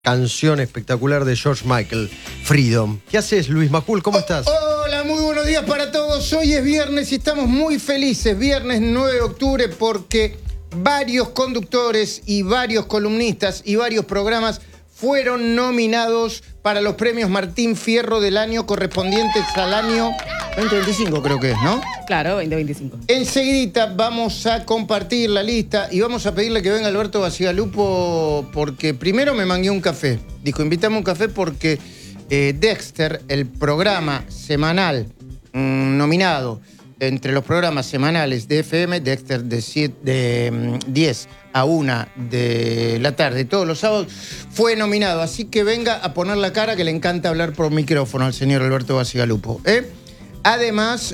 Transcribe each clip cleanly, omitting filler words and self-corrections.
Canción espectacular de George Michael, Freedom. ¿Qué haces, Luis Majul? ¿Cómo estás? Hola, muy buenos días para todos. Hoy es viernes y estamos muy felices. Viernes 9 de octubre porque varios conductores y varios columnistas y varios programas fueron nominados para los premios Martín Fierro del año correspondientes al año 2025, creo que es, ¿no? Claro, 2025. Enseguidita vamos a compartir la lista y vamos a pedirle que venga Alberto Bacigalupo porque primero me mangué un café. Dijo, invítame un café porque Dexter, el programa semanal nominado entre los programas semanales de FM, Dexter de 10 a 1 de la tarde, todos los sábados, fue nominado. Así que venga a poner la cara, que le encanta hablar por micrófono al señor Alberto Bacigalupo. Además,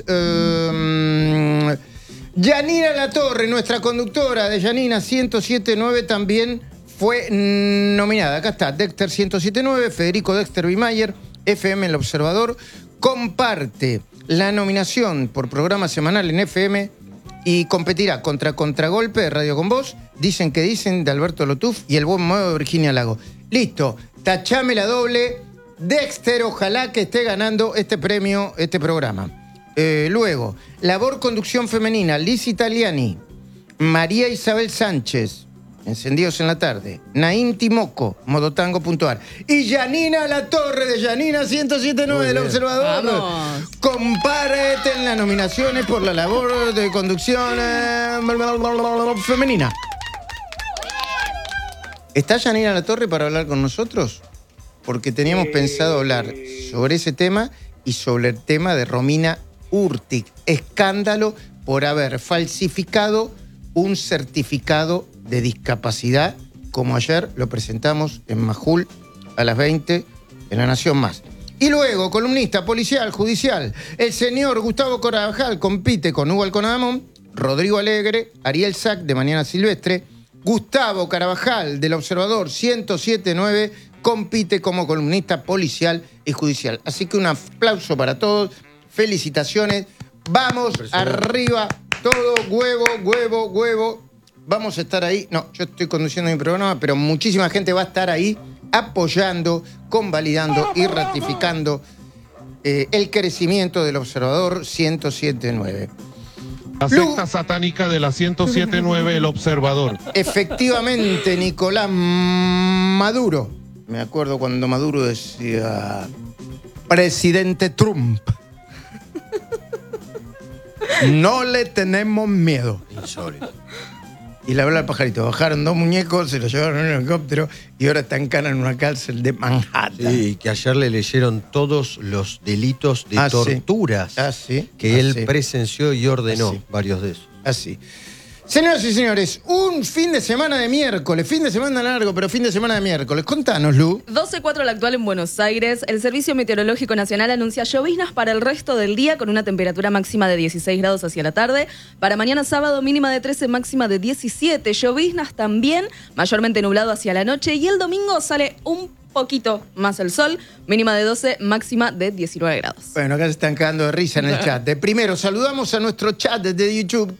Yanina Latorre, nuestra conductora de Yanina 107.9, también fue nominada. Acá está, Dexter 107.9, Federico Dexter Bimayer, FM El Observador, comparte la nominación por programa semanal en FM y competirá contra Contragolpe de Radio Con Voz, Dicen que Dicen de Alberto Lotuf y El Buen Modo de Virginia Lago. Listo, tachame la doble. Dexter, ojalá que esté ganando este premio, este programa. Luego, Labor Conducción Femenina, Liz Italiani, María Isabel Sánchez, Encendidos en la Tarde, Naín Timoco, Modotango.ar y Yanina Latorre de Yanina 107.9 del Observador. Vamos. Compárete en las nominaciones por la labor de conducción femenina. ¿Está Yanina Latorre para hablar con nosotros? Porque teníamos pensado hablar sobre ese tema y sobre el tema de Romina Urtig. Escándalo por haber falsificado un certificado de discapacidad, como ayer lo presentamos en Majul a las 20 en La Nación Más. Y luego, columnista policial, judicial, el señor Gustavo Carabajal compite con Hugo Alconadamón, Rodrigo Alegre, Ariel Sack de Mañana Silvestre, Gustavo Carabajal del Observador 107.9 compite como columnista policial y judicial. Así que un aplauso para todos, felicitaciones, vamos arriba, todo, huevo. Vamos a estar ahí, no, yo estoy conduciendo mi programa, pero muchísima gente va a estar ahí apoyando, convalidando y ratificando el crecimiento del Observador 107.9. La secta satánica de la 107.9, El Observador. Efectivamente, Nicolás Maduro. Me acuerdo cuando Maduro decía, presidente Trump, no le tenemos miedo. Insólito. Y le habló al pajarito. Bajaron dos muñecos, se los llevaron en un helicóptero y ahora está en cana en una cárcel de Manhattan. Sí, que ayer le leyeron todos los delitos de torturas que él presenció y ordenó, varios de esos. Así. Señoras y señores, un fin de semana de miércoles, fin de semana largo, pero fin de semana de miércoles. Contanos, Lu. 12:04 la actual en Buenos Aires. El Servicio Meteorológico Nacional anuncia lloviznas para el resto del día con una temperatura máxima de 16 grados hacia la tarde. Para mañana sábado mínima de 13, máxima de 17. Lloviznas también, mayormente nublado hacia la noche. Y el domingo sale un poquito más el sol, mínima de 12, máxima de 19 grados. Bueno, acá se están cagando de risa en el chat. Primero, saludamos a nuestro chat de YouTube.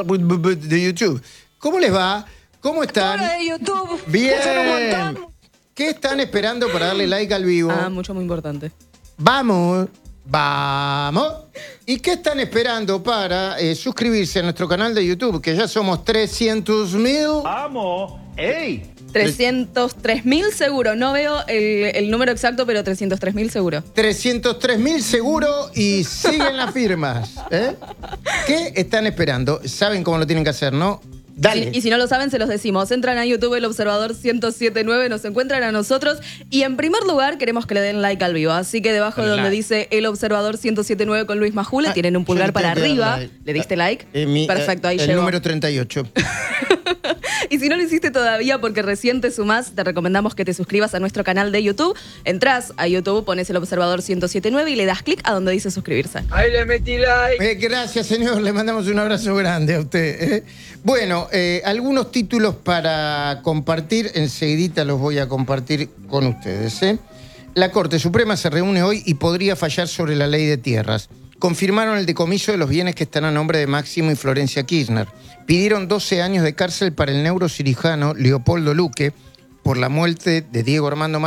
¿Cómo les va? ¿Cómo están? Hola de YouTube. Bien. ¿Qué están esperando para darle like al vivo? Mucho, muy importante. Vamos. ¿Y qué están esperando para suscribirse a nuestro canal de YouTube? Que ya somos 300.000. ¡Vamos! ¡Ey! 303.000 seguro. No veo el número exacto, pero 303.000 seguro. 303.000 seguro y siguen las firmas. ¿Qué están esperando? Saben cómo lo tienen que hacer, ¿no? Dale. Y si no lo saben, se los decimos. Entran a YouTube, El Observador 107.9, nos encuentran a nosotros. Y en primer lugar, queremos que le den like al vivo. Así que debajo de donde dice El Observador 107.9 con Luis Majule, tienen un pulgar para arriba. ¿Le diste like? Perfecto, ahí llegó. El número 38. Y si no lo hiciste todavía porque recién te sumás, te recomendamos que te suscribas a nuestro canal de YouTube. Entrás a YouTube, pones El Observador 107.9 y le das clic a donde dice suscribirse. Ahí le metí like. Gracias, señor. Le mandamos un abrazo grande a usted. Bueno, algunos títulos para compartir. Enseguidita los voy a compartir con ustedes. La Corte Suprema se reúne hoy y podría fallar sobre la ley de tierras. Confirmaron el decomiso de los bienes que están a nombre de Máximo y Florencia Kirchner. Pidieron 12 años de cárcel para el neurocirujano Leopoldo Luque por la muerte de Diego Armando